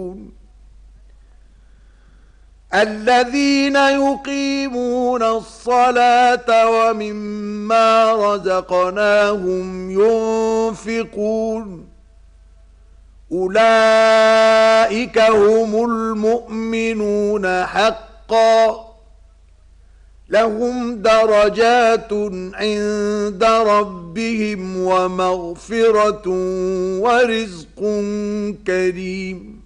الذين يقيمون الصلاة ومما رزقناهم ينفقون أولئك هم المؤمنون حقا لهم درجات عند ربهم ومغفرة ورزق كريم